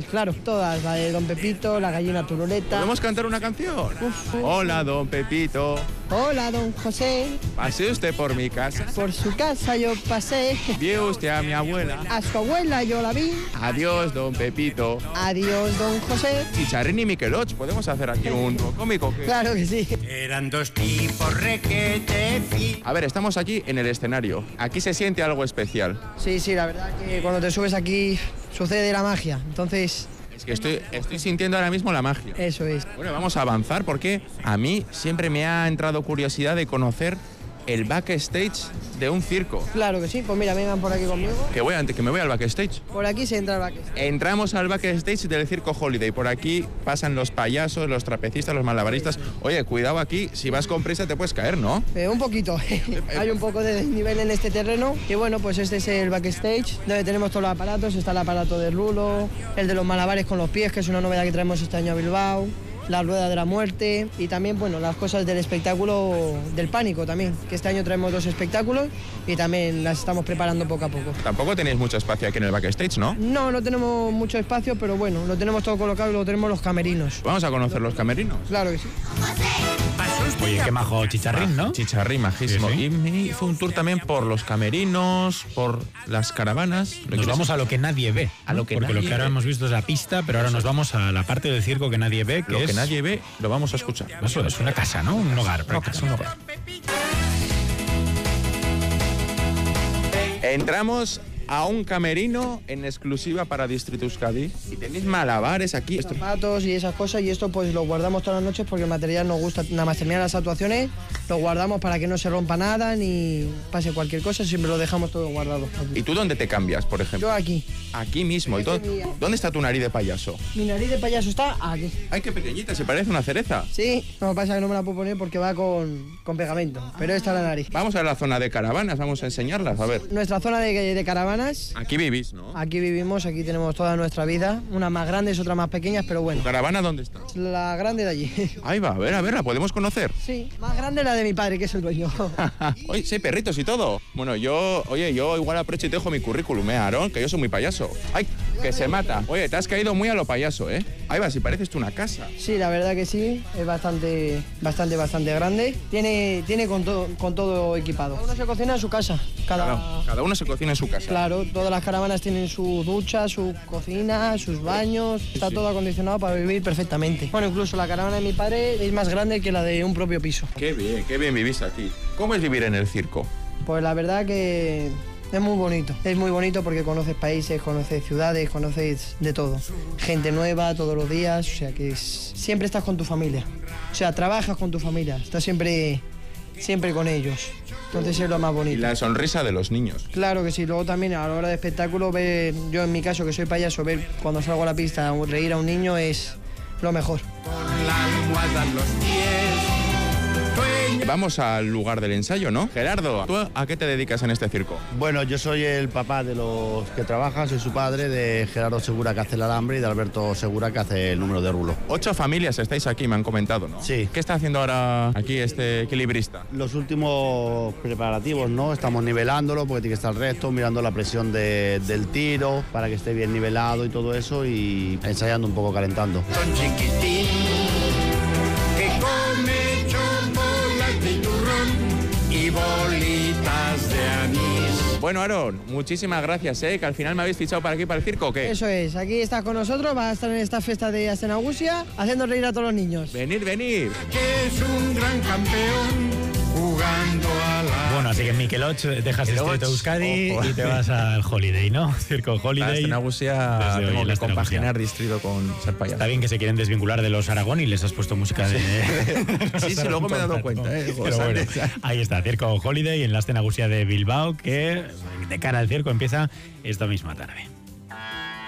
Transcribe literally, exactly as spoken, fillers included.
claro, todas, la de Don Pepito, la gallina turuleta. ¿Podemos cantar una canción? Uf, uf. Hola, Don Pepito. Hola, Don José. ¿Pase usted por mi casa? Por su casa yo pasé. ¿Vio usted a mi abuela? A su abuela yo la vi. Adiós, Don Pepito. Adiós, Don José. Chicharrín y Mikeloch, ¿podemos hacer aquí un cómico? ¿Qué? Claro que sí. Eran dos tipos requete fi. A ver, estamos aquí en el escenario. Aquí se siente algo especial. Sí, sí, la verdad que cuando te subes aquí sucede la magia. Entonces, Es que estoy, estoy sintiendo ahora mismo la magia. eso es. Bueno, vamos a avanzar porque a mí siempre me ha entrado curiosidad de conocer el backstage de un circo. Claro que sí. Pues mira, vengan por aquí conmigo. Que voy antes, que me voy al backstage. Por aquí se entra el backstage. Entramos al backstage del Circo Holiday. Por aquí pasan los payasos, los trapecistas, los malabaristas. Oye, cuidado aquí, si vas con prisa te puedes caer, ¿no? Eh, un poquito. Hay un poco de desnivel en este terreno. Y bueno, pues este es el backstage, donde tenemos todos los aparatos. Está el aparato de rulo, el de los malabares con los pies, que es una novedad que traemos este año a Bilbao. La rueda de la muerte y también, bueno, las cosas del espectáculo del pánico también, que este año traemos dos espectáculos y también las estamos preparando poco a poco. Tampoco tenéis mucho espacio aquí en el backstage, ¿no? No, no tenemos mucho espacio, pero bueno, lo tenemos todo colocado y luego tenemos los camerinos. Vamos a conocer los camerinos. Claro que sí. Oye, qué majo Chicharrín, ¿no? Chicharrín, majísimo. Sí, sí. Y me hizo un tour también por los camerinos, por las caravanas. Nos vamos a lo que nadie ve, A lo que porque nadie lo que ahora ve. hemos visto es la pista, pero ahora nos vamos a la parte del circo que nadie ve, que Lo es... que nadie ve, lo vamos a escuchar. Eso es una casa, ¿no? Un hogar. Una casa, un hogar. Entramos a un camerino en exclusiva para Distrito Euskadi. Y tenéis malabares aquí. Esto- Zapatos y esas cosas, y esto pues lo guardamos todas las noches porque el material nos gusta, nada más terminar las actuaciones, lo guardamos para que no se rompa nada ni pase cualquier cosa, siempre lo dejamos todo guardado aquí. ¿Y tú dónde te cambias, por ejemplo? Yo aquí. Aquí mismo. ¿Y Este todo- es mi- ¿Dónde está tu nariz de payaso? Mi nariz de payaso está aquí. Ay, qué pequeñita, se parece una cereza. Sí, no pasa que no me la puedo poner porque va con, con pegamento, pero esta es la nariz. Vamos a la zona de caravanas, vamos a enseñarlas, a ver. Nuestra zona de, de caravanas, Aquí vivís, ¿no? aquí vivimos, aquí tenemos toda nuestra vida, unas más grandes, otras más pequeñas, pero bueno, ¿Tu caravana dónde está? la grande de allí. Ahí va, a ver, a ver, ¿la podemos conocer? Sí, más grande la de mi padre, que es el dueño. Oye, sí, perritos y todo. Bueno, yo, oye, yo igual aprovecho y te dejo mi currículum, ¿eh, Aarón? Que yo soy muy payaso. ¡Ay, que se mata! Oye, te has caído muy a lo payaso, ¿eh? Ahí va, si pareces tú una casa. Sí, la verdad que sí, es bastante, bastante, bastante grande. Tiene, tiene con, todo con todo equipado. Cada uno se cocina en su casa. Cada, Cada, cada uno se cocina en su casa. Claro, todas las caravanas tienen su ducha, su cocina, sus baños. Está todo acondicionado para vivir perfectamente. Bueno, incluso la caravana de mi padre es más grande que la de un propio piso. Qué bien, qué bien vivís aquí. ¿Cómo es vivir en el circo? Pues la verdad que es muy bonito. Es muy bonito porque conoces países, conoces ciudades, conoces de todo. Gente nueva todos los días, o sea que es- siempre estás con tu familia. O sea, trabajas con tu familia, estás siempre, siempre con ellos. Entonces es lo más Y bonito. la sonrisa de los niños. Claro que sí, luego también a la hora de espectáculo, ver, yo en mi caso que soy payaso, ver cuando salgo a la pista reír a un niño es lo mejor. Con la almohada en los pies. Sueña. Vamos al lugar del ensayo, ¿no? Gerardo, ¿tú a qué te dedicas en este circo? Bueno, yo soy el papá de los que trabajan, soy su padre, de Gerardo Segura, que hace el alambre, y de Alberto Segura, que hace el número de rulo. Ocho familias estáis aquí, me han comentado, ¿no? Sí. ¿Qué está haciendo ahora aquí este equilibrista? Los últimos preparativos, ¿no? Estamos nivelándolo porque tiene que estar recto, mirando la presión de- del tiro para que esté bien nivelado y todo eso, y ensayando un poco, calentando. Son chiquitín que come chocolate y turrón y bolitas de anís. Bueno, Aarón, muchísimas gracias, ¿eh? Que al final me habéis fichado para aquí, para el circo, ¿o qué? Eso es, aquí estás con nosotros, vas a estar en esta fiesta de Astenagusia haciendo reír a todos los niños. Venir, venir. Que es un gran campeón jugando a la... Bueno, así que Mikeloch, dejas Mikeloch, Distrito Euskadi ojo. y te vas al Holiday, ¿no? Circo La Holiday. Astenagusia, Desde hoy, tengo la que compaginar Astenagusia. distrito con ser payaso. Está bien que se quieren desvincular de los Aragón y les has puesto música de... Sí, sí, luego me he dado cuenta, ¿eh? Pero bueno, ahí está, Circo Holiday en la Astenagusia de Bilbao, que de cara al circo empieza esta misma tarde.